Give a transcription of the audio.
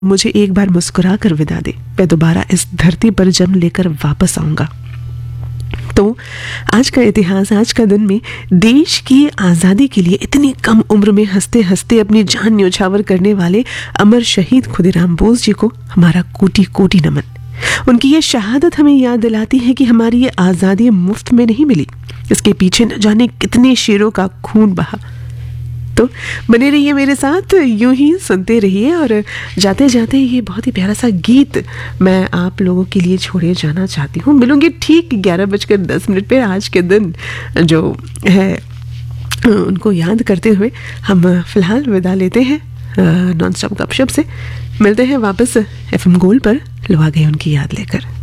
मुझे एक बार मुस्कुरा कर विदा दे, मैं दोबारा इस धरती पर जन्म लेकर वापस आऊंगा। तो आज का इतिहास, आज का दिन में देश की आज़ादी के लिए इतनी कम उम्र में हंसते हंसते अपनी जान न्योछावर करने वाले अमर शहीद खुदीराम बोस जी को हमारा कोटि कोटि नमन। उनकी ये शहादत हमें याद दिलाती है कि हमारी ये आज़ादी मुफ्त में नहीं मिली, इसके पीछे न जाने कितने शेरों का खून बहा। तो बने रहिए मेरे साथ, यूं ही सुनते रहिए। और जाते जाते ये बहुत ही प्यारा सा गीत मैं आप लोगों के लिए छोड़े जाना चाहती हूँ। मिलूंगी ठीक 11:10 पे। आज के दिन जो है उनको याद करते हुए हम फिलहाल विदा लेते हैं नॉन स्टॉप गपशप से। मिलते हैं वापस FM गोल्ड पर, लुआ गए उनकी याद लेकर।